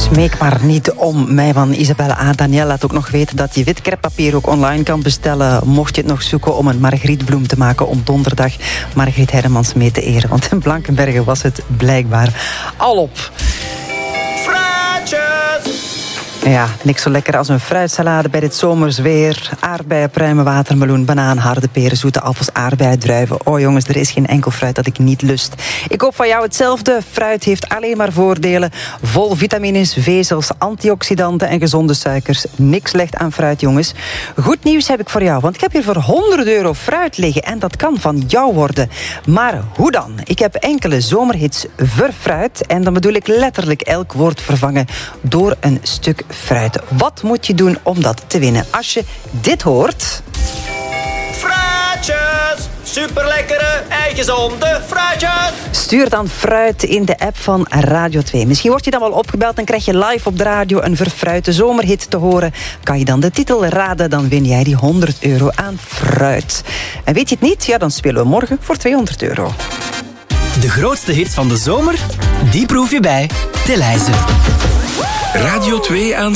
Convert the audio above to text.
Smeek maar niet om mij van Isabelle A. Daniel laat ook nog weten dat je wit kreppapier ook online kan bestellen. Mocht je het nog zoeken om een margrietbloem te maken om donderdag Margriet Hermans mee te eren. Want in Blankenberge was het blijkbaar al op. Ja, niks zo lekker als een fruitsalade bij dit zomers weer. Aardbeien, pruimen, watermeloen, banaan, harde peren, zoete appels, aardbeien, druiven. Oh jongens, er is geen enkel fruit dat ik niet lust. Ik hoop van jou hetzelfde. Fruit heeft alleen maar voordelen. Vol vitamines, vezels, antioxidanten en gezonde suikers. Niks slecht aan fruit, jongens. Goed nieuws heb ik voor jou, want ik heb hier voor €100 fruit liggen. En dat kan van jou worden. Maar hoe dan? Ik heb enkele zomerhits verfruit. En dan bedoel ik letterlijk elk woord vervangen door een stuk fruit. Wat moet je doen om dat te winnen? Als je dit hoort... Fruitjes! Superlekkere, gezonde fruitjes! Stuur dan fruit in de app van Radio 2. Misschien word je dan wel opgebeld en krijg je live op de radio een verfruite zomerhit te horen. Kan je dan de titel raden, dan win jij die €100 aan fruit. En weet je het niet? Ja, dan spelen we morgen voor €200. De grootste hits van de zomer, die proef je bij Telijzer. Radio 2 aan